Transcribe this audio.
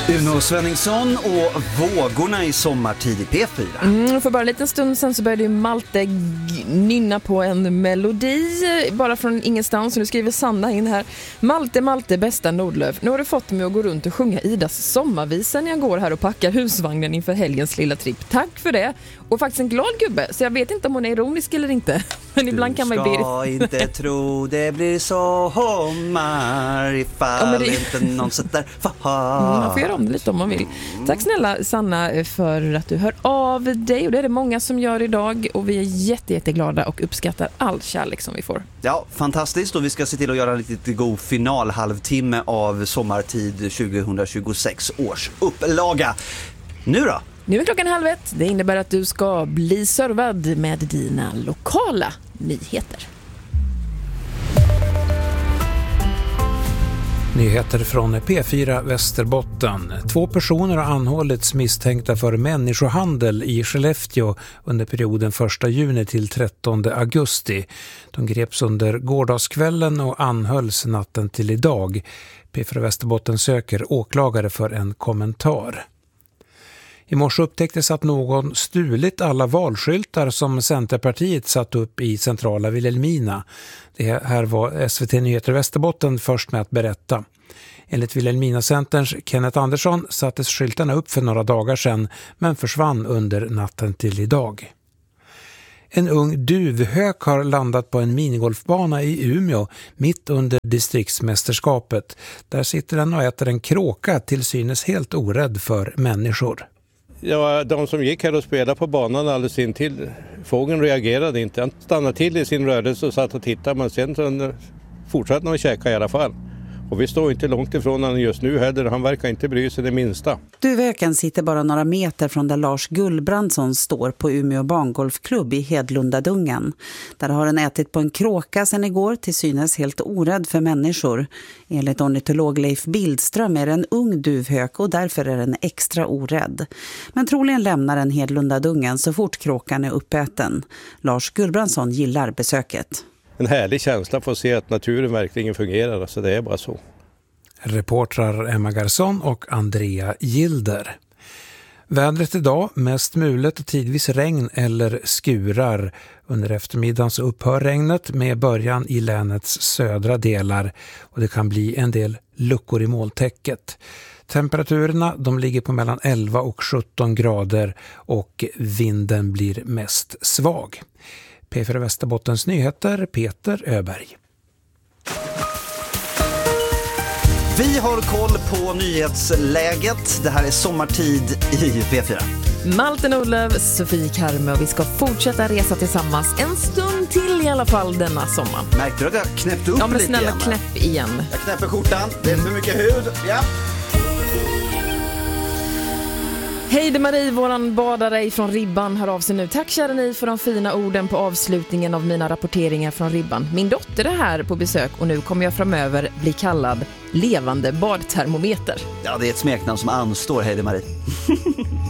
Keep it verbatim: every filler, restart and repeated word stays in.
Uno Svenningsson och vågorna i sommartid i P fyra. Mm, för bara en liten stund sen så började ju Malte g- nynna på en melodi bara från ingenstans. Och nu skriver Sanna in här: Malte, Malte, bästa Nordlöf. Nu har du fått mig att gå runt och sjunga Idas sommarvisa när jag går här och packar husvagnen inför helgens lilla tripp. Tack för det. Och faktiskt en glad gubbe, så jag vet inte om hon är ironisk eller inte. Men ibland kan man ju bli... Du ska inte tro det blir sommar ifall Ja, det... inte någon sätter far. Mm, man får göra om det lite om man vill. Tack snälla Sanna för att du hör av dig. Och det är det många som gör idag. Och vi är jätte, jätteglada och uppskattar all kärlek som vi får. Ja, fantastiskt. Och vi ska se till att göra en riktigt god finalhalvtimme av sommartid tjugohundratjugosex års upplaga. Nu då? Nu är klockan halv ett. Det innebär att du ska bli servad med dina lokala nyheter. Nyheter från P fyra Västerbotten. Två personer har anhållits misstänkta för människohandel i Skellefteå under perioden första juni till trettonde augusti. De greps under gårdagskvällen och anhölls natten till idag. P fyra Västerbotten söker åklagare för en kommentar. I morse upptäcktes att någon stulit alla valskyltar som Centerpartiet satt upp i centrala Vilhelmina. Det här var S V T Nyheter Västerbotten först med att berätta. Enligt Vilhelmina-centerns Kenneth Andersson sattes skyltarna upp för några dagar sedan men försvann under natten till idag. En ung duvhök har landat på en minigolfbana i Umeå mitt under distriktsmästerskapet. Där sitter den och äter en kråka, till synes helt orädd för människor. Ja, de som gick här och spelade på banan alldeles in till fågeln reagerade inte. Han stannade till i sin rörelse och satt och tittade, men sen fortsatte han att käka i alla fall. Och vi står inte långt ifrån honom just nu heller. Han verkar inte bry sig det minsta. Duvhöken sitter bara några meter från där Lars Gullbrandsson står på Umeå bangolfklubb i Hedlundadungen. Där har den ätit på en kråka sedan igår, till synes helt orädd för människor. Enligt ornitolog Leif Bildström är det en ung duvhök och därför är den extra orädd. Men troligen lämnar den Hedlundadungen så fort kråkan är uppäten. Lars Gullbrandsson gillar besöket. En härlig känsla för att se att naturen verkligen fungerar, alltså det är bara så. Reportrar Emma Garson och Andrea Gilder. Vädret idag, mest mulet och tidvis regn eller skurar. Under eftermiddagen så upphör regnet med början i länets södra delar och det kan bli en del luckor i molntäcket. Temperaturerna de ligger på mellan elva och sjutton grader och vinden blir mest svag. P fyra Västerbottens nyheter, Peter Öberg. Vi har koll på nyhetsläget. Det här är sommartid i P fyra. Malte Nordlöf, Sofie Karme och vi ska fortsätta resa tillsammans en stund till i alla fall denna sommar. Märkte du att jag knäppte upp ja, men lite snälla, igen? knäpp igen. Jag knäpper skjortan. Det är för mycket hud. Ja. Hej, det är Marie, våran badare från Ribban, hör av sig nu. Tack kära ni för de fina orden på avslutningen av mina rapporteringar från Ribban. Min dotter är här på besök och nu kommer jag framöver bli kallad levande badtermometer. Ja, det är ett smeknamn som anstår, hej det Marie.